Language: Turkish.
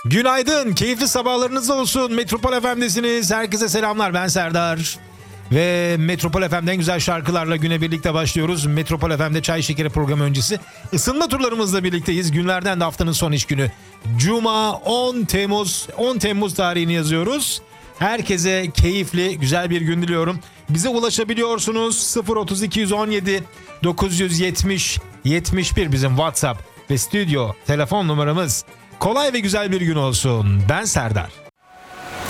Günaydın, keyifli sabahlarınız olsun. Metropol FM'desiniz. Herkese selamlar, ben Serdar. Ve Metropol FM'den güzel şarkılarla güne birlikte başlıyoruz. Metropol FM'de Çay Şekeri programı öncesi ısınma turlarımızla birlikteyiz. Günlerden de haftanın son iş günü. Cuma 10 Temmuz tarihini yazıyoruz. Herkese keyifli, güzel bir gün diliyorum. Bize ulaşabiliyorsunuz. 03217 970 71 bizim WhatsApp ve stüdyo telefon numaramız. Kolay ve güzel bir gün olsun. Ben Serdar.